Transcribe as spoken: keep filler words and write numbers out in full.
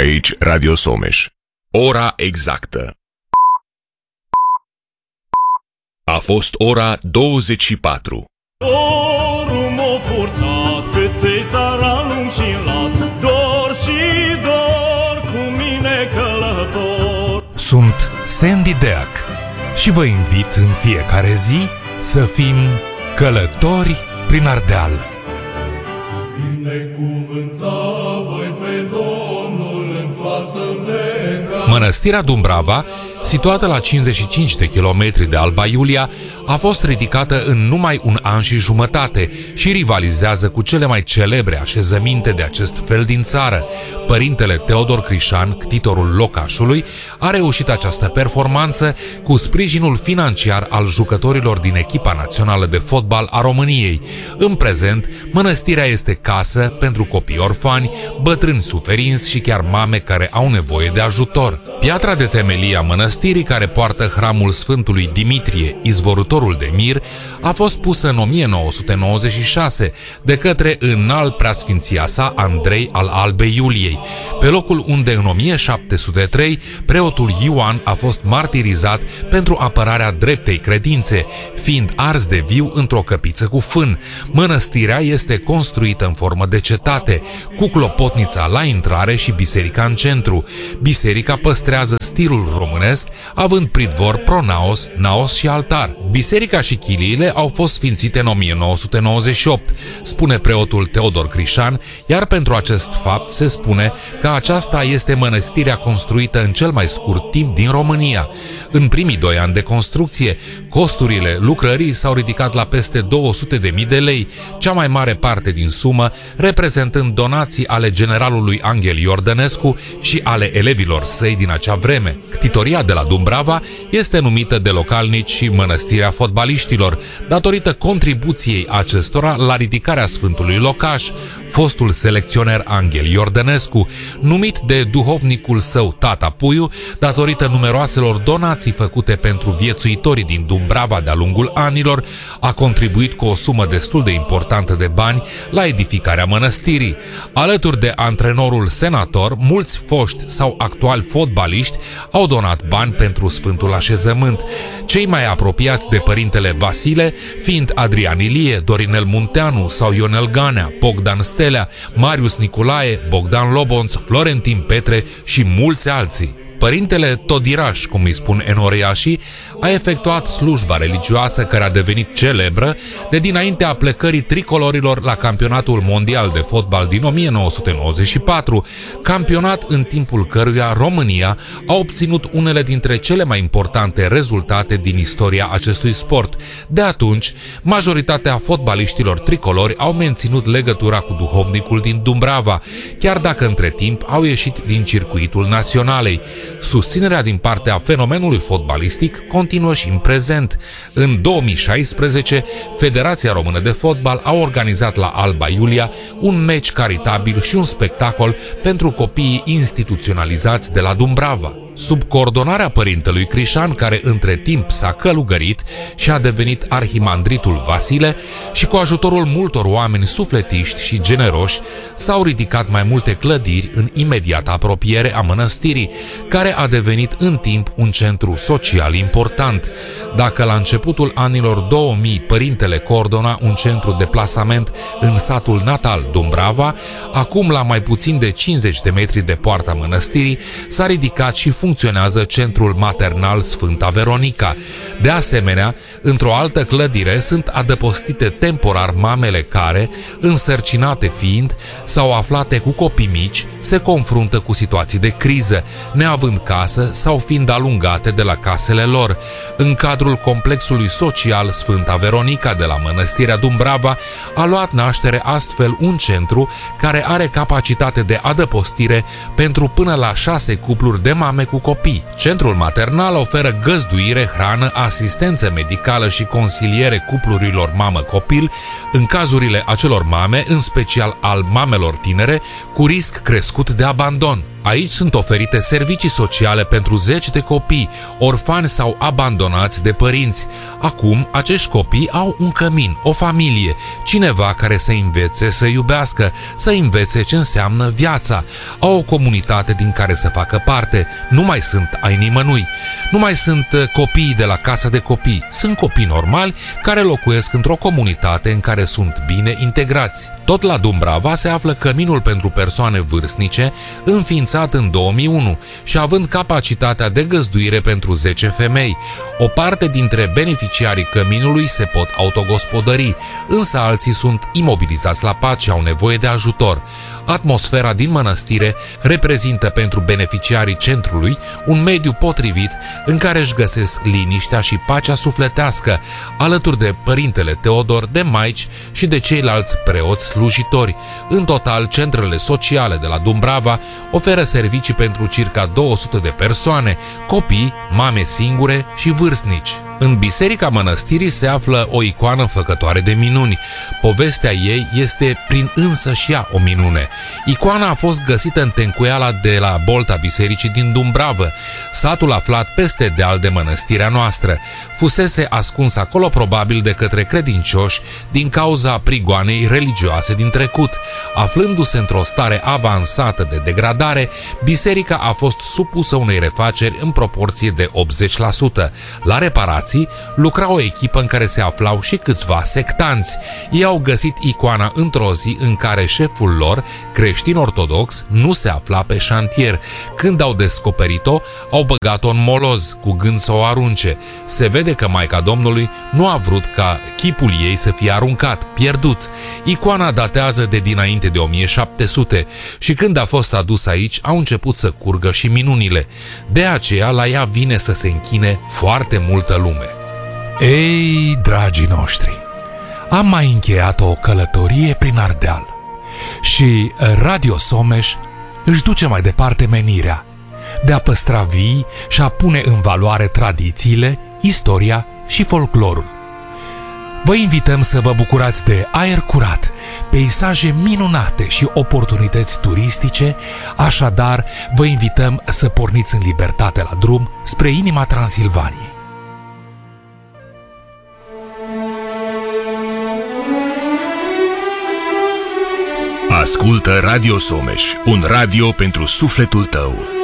Aici Radio Someș. Ora exactă. A fost ora douăzeci și patru. Dorul m-a purtat câte țara lung și lat, dor și dor cu mine călător. Sunt Sandy Deac și vă invit în fiecare zi să fim călători prin Ardeal. Binecuvânta voi pe Domnul în toată vremea. Mănăstirea Dumbrava, situată la cincizeci și cinci de kilometri de Alba Iulia, a fost ridicată în numai un an și jumătate și rivalizează cu cele mai celebre așezăminte de acest fel din țară. Părintele Teodor Crișan, ctitorul locașului, a reușit această performanță cu sprijinul financiar al jucătorilor din echipa națională de fotbal a României. În prezent, mănăstirea este casă pentru copii orfani, bătrâni suferinți și chiar mame care au nevoie de ajutor. Piatra de temelie a mănăstirii, care poartă hramul Sfântului Dimitrie, izvorătorul de mir, a fost pusă în o mie nouă sute nouăzeci și șase de către înalt preasfinția sa Andrei al Albei Iuliei, pe locul unde în o mie șapte sute trei preotul Ioan a fost martirizat pentru apărarea dreptei credințe, fiind ars de viu într-o căpiță cu fân. Mănăstirea este construită în formă de cetate, cu clopotnița la intrare și biserica în centru. Biserica păstrează stilul românesc, având pridvor, pronaos, naos și altar. Biserica și chiliile au fost sfințite în o mie nouă sute nouăzeci și opt, spune preotul Teodor Crișan, iar pentru acest fapt se spune că aceasta este mănăstirea construită în cel mai scurt timp din România. În primii doi ani de construcție, costurile lucrării s-au ridicat la peste două sute de mii de lei, cea mai mare parte din sumă reprezentând donații ale generalului Anghel Iordănescu și ale elevilor săi din acea vreme. Ctitoria de la Dumbrava este numită de localnici și mănăstirea fotbaliștilor, datorită contribuției acestora la ridicarea Sfântului Locaș, fostul selecționer Anghel Iordănescu, numit de duhovnicul său Tata Puiu, datorită numeroaselor donații făcute pentru viețuitorii din Dumbrava de-a lungul anilor, a contribuit cu o sumă destul de importantă de bani la edificarea mănăstirii. Alături de antrenorul senator, mulți foști sau actuali fotbaliști au donat bani pentru Sfântul Așezământ. Cei mai apropiați de părintele Vasile fiind Adrian Ilie, Dorinel Munteanu sau Ionel Ganea, Bogdan Stelea, Marius Nicolae, Bogdan Lobonț, Florentin Petre și mulți alții. Părintele Todiraș, cum îi spun enoriașii, a efectuat slujba religioasă care a devenit celebră de dinaintea plecării tricolorilor la campionatul mondial de fotbal din o mie nouă sute nouăzeci și patru, campionat în timpul căruia România a obținut unele dintre cele mai importante rezultate din istoria acestui sport. De atunci, majoritatea fotbaliștilor tricolori au menținut legătura cu duhovnicul din Dumbrava, chiar dacă între timp au ieșit din circuitul naționalei. Susținerea din partea fenomenului fotbalistic continuă și în prezent. În două mii șaisprezece, Federația Română de Fotbal a organizat la Alba Iulia un meci caritabil și un spectacol pentru copiii instituționalizați de la Dumbrava. Sub coordonarea părintelui Crișan, care între timp s-a călugărit și a devenit arhimandritul Vasile, și cu ajutorul multor oameni sufletiști și generoși, s-au ridicat mai multe clădiri în imediată apropiere a mănăstirii, care a devenit în timp un centru social important. Dacă la începutul anilor două mii părintele coordona un centru de plasament în satul natal Dumbrava, acum la mai puțin de cincizeci de metri de poarta mănăstirii s-a ridicat și funcționează centrul maternal Sfânta Veronica. De asemenea, într-o altă clădire sunt adăpostite temporar mamele care, însărcinate fiind sau aflate cu copii mici, se confruntă cu situații de criză, neavând casă sau fiind alungate de la casele lor. În cadrul complexului social Sfânta Veronica de la Mănăstirea Dumbrava a luat naștere astfel un centru care are capacitate de adăpostire pentru până la șase cupluri de mame cu copii. Centrul maternal oferă găzduire, hrană, asistență medicală și consiliere cuplurilor mamă-copil în cazurile acelor mame, în special al mamelor tinere, cu risc crescut de abandon. Aici sunt oferite servicii sociale pentru zeci de copii, orfani sau abandonați de părinți. Acum, acești copii au un cămin, o familie, cineva care să învețe să iubească, să învețe ce înseamnă viața. Au o comunitate din care să facă parte. Nu mai sunt ai nimănui. Nu mai sunt copiii de la casa de copii. Sunt copii normali care locuiesc într-o comunitate în care sunt bine integrați. Tot la Dumbrava se află căminul pentru persoane vârstnice, înființat în două mii unu și având capacitatea de găzduire pentru zece femei. O parte dintre beneficiarii căminului se pot autogospodări, însă alții sunt imobilizați la pat și au nevoie de ajutor. Atmosfera din mănăstire reprezintă pentru beneficiarii centrului un mediu potrivit în care își găsesc liniștea și pacea sufletească, alături de părintele Teodor, de maici și de ceilalți preoți slujitori. În total, centrele sociale de la Dumbrava oferă servicii pentru circa două sute de persoane, copii, mame singure și vârstnici. În biserica mănăstirii se află o icoană făcătoare de minuni. Povestea ei este prin însăși ea o minune. Icoana a fost găsită în tencuiala de la bolta bisericii din Dumbravă, satul aflat peste deal de mănăstirea noastră. Fusese ascuns acolo probabil de către credincioși din cauza prigoanei religioase din trecut. Aflându-se într-o stare avansată de degradare, biserica a fost supusă unei refaceri în proporție de optzeci la sută. La reparații lucra o echipă în care se aflau și câțiva sectanți. Ei au găsit icoana într-o zi în care șeful lor, creștin ortodox, nu se afla pe șantier. Când au descoperit-o, au băgat-o în moloz, cu gând să o arunce. Se vede că Maica Domnului nu a vrut ca chipul ei să fie aruncat, pierdut. Icoana datează de dinainte de o mie șapte sute și când a fost adus aici, au început să curgă și minunile. De aceea la ea vine să se închine foarte multă lume. Ei, dragii noștri, am mai încheiat o călătorie prin Ardeal și Radio Someș își duce mai departe menirea de a păstra vii și a pune în valoare tradițiile, istoria și folclorul. Vă invităm să vă bucurați de aer curat, peisaje minunate și oportunități turistice, așadar vă invităm să porniți în libertate la drum spre inima Transilvaniei. Ascultă Radio Someș, un radio pentru sufletul tău.